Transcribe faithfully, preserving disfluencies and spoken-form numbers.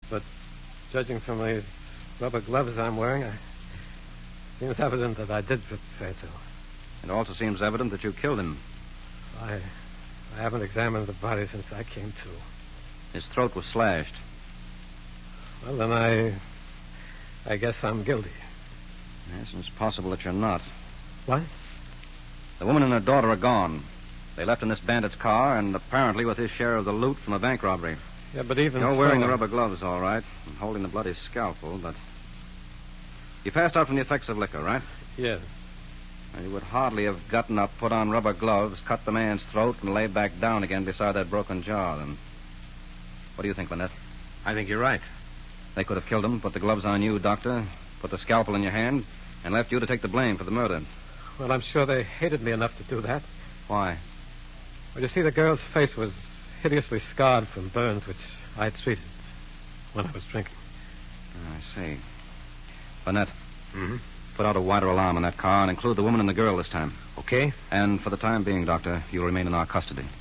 but judging from the rubber gloves I'm wearing, it seems evident that I did prepare to. It also seems evident that you killed him. I, I haven't examined the body since I came to. His throat was slashed. Well, then I... I guess I'm guilty. Yes, and it's possible that you're not. What? The woman and her daughter are gone. They left in this bandit's car, and apparently with his share of the loot from a bank robbery. Yeah, but even You're wearing so, the rubber gloves, all right, and holding the bloody scalpel, but... You passed out from the effects of liquor, right? Yes. Well, you would hardly have gotten up, put on rubber gloves, cut the man's throat, and lay back down again beside that broken jaw, then. What do you think, Lynette? I think you're right. They could have killed him, put the gloves on you, Doctor, put the scalpel in your hand, and left you to take the blame for the murder. Well, I'm sure they hated me enough to do that. Why? Well, you see, the girl's face was hideously scarred from burns which I treated when I was drinking. I see. Lynette, Mm-hmm. put out a wider alarm on that car and include the woman and the girl this time. Okay. And for the time being, Doctor, you'll remain in our custody.